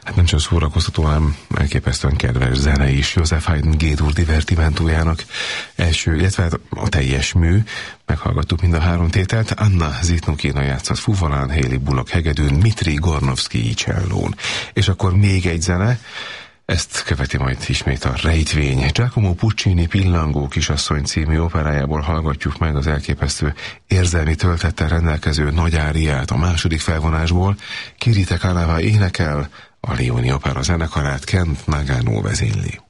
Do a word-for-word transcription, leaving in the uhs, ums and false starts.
Hát nem csak szórakoztató, hanem elképesztően kedves zene is. Joseph Haydn G-dur divertimentójának első, illetve a teljes mű. Meghallgattuk mind a három tételt. Anna Zitnukina játszott fuvalán, Hayley Bullock hegedűn, Dmitri Gornovszky csellón. És akkor még egy zene, ezt követi majd ismét a Rejtvény. Giacomo Puccini Pillangó kisasszony című operájából hallgatjuk meg az elképesztő érzelmi töltettel rendelkező nagy áriát a második felvonásból. Kirite Canava énekel, a Lioni Opera zenekarát Kent Nagano vezényli.